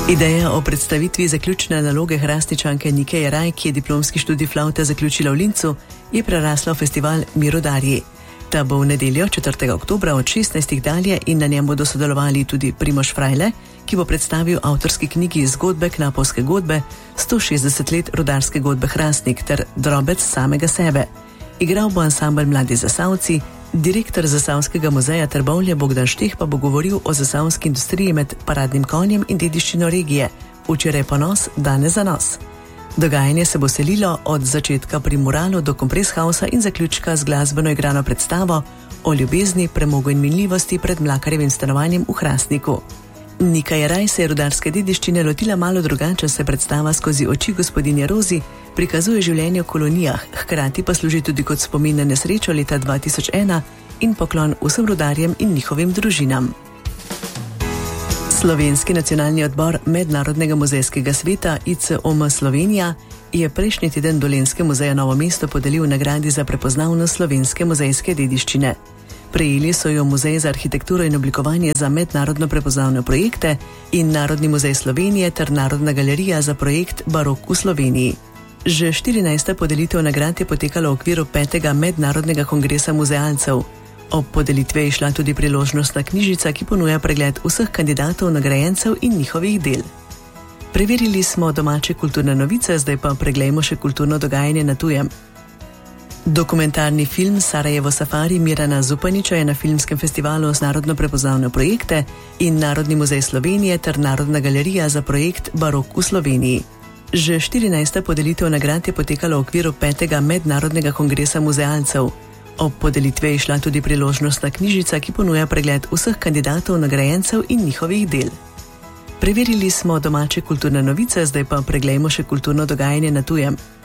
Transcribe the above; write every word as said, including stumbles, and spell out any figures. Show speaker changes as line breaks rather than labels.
Ideja o predstavitvi zaključne naloge Hrastničanke Nike Jeraj, ki je diplomski študij flavte zaključila v Lincu, je prerasla v festival Mirodarji. Ta bo v nedeljo četrtega oktobra od šestnajstih dalje in na njem bodo sodelovali tudi Primož Frajle, ki bo predstavil avtorski knjigi Zgodbe Knapovske godbe, sto šestdeset let rudarske godbe Hrastnik ter Drobec samega sebe. Igral bo ansambel Mladi Zasavci, direktor Zasavskega muzeja Trbovlje Bogdan Šteh pa bo govoril o zasavski industriji med paradnim konjem in dediščino regije. Včeraj ponos, danes zanos. Dogajanje se bo selilo od začetka pri muralu do Kompres Hausa in zaključka z glasbeno igrano predstavo o ljubezni, premogu in minljivosti pred Mlakarjevim stanovanjem v Hrastniku. Nika Jeraj se je rudarske dediščine lotila malo drugače, se predstava skozi oči gospodinje Rozi prikazuje življenje v kolonijah, hkrati pa služi tudi kot spomin na nesrečo leta dva tisoč ena in poklon vsem rudarjem in njihovim družinam. Slovenski nacionalni odbor Mednarodnega muzejskega sveta I C O M Slovenija je prejšnji teden Dolenjskemu muzeju Novo mesto podelil nagradi za prepoznavnost slovenske muzejske dediščine. Prejeli so jo Muzej za arhitekturo in oblikovanje za mednarodno prepoznavne projekte in Narodni muzej Slovenije ter Narodna galerija za projekt Barok v Sloveniji. Že štirinajsta podelitev nagrad je potekala v okviru petega mednarodnega kongresa muzealcev. Ob podelitvi je šla tudi priložnostna knjižica, ki ponuja pregled vseh kandidatov, nagrajencev in njihovih del. Preverili smo domače kulturne novice, zdaj pa preglejmo še kulturno dogajanje na tujem. Dokumentarni film Sarajevo Safari Mirana Zupaniča je na filmskem festivalu z narodno prepoznavne projekte in Narodni muzej Slovenije ter Narodna galerija za projekt Barok v Sloveniji. Že štirinajsta podelitev nagrad je potekala v okviru petega mednarodnega kongresa muzealcev. Ob podelitvi je šla tudi priložnostna knjižica, ki ponuja pregled vseh kandidatov, nagrajencev in njihovih del. Preverili smo domače kulturne novice, zdaj pa preglejmo še kulturno dogajanje na tujem.